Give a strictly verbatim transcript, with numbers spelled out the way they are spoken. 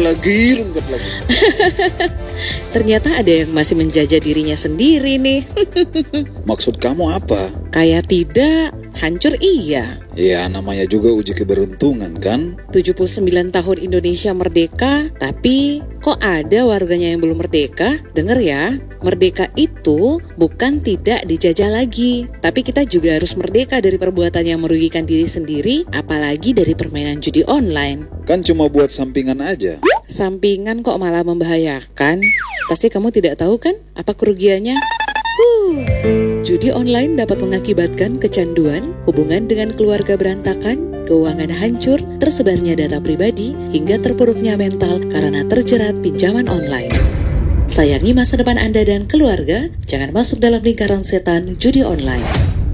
lagi, rungkat lagi. Ternyata ada yang masih menjajah dirinya sendiri nih. Maksud kamu apa? Kayak tidak, hancur iya. Ya namanya juga uji keberuntungan kan? tujuh puluh sembilan tahun Indonesia merdeka, tapi kok ada warganya yang belum merdeka? Dengar ya, merdeka itu bukan tidak dijajah lagi, tapi kita juga harus merdeka dari perbuatan yang merugikan diri sendiri, apalagi dari permainan judi online. Kan cuma buat sampingan aja. Sampingan kok malah membahayakan? Pasti kamu tidak tahu kan apa kerugiannya? Huh. Judi online dapat mengakibatkan kecanduan, hubungan dengan keluarga berantakan, keuangan hancur, tersebarnya data pribadi, hingga terpuruknya mental karena terjerat pinjaman online. Sayangi masa depan Anda dan keluarga, jangan masuk dalam lingkaran setan judi online.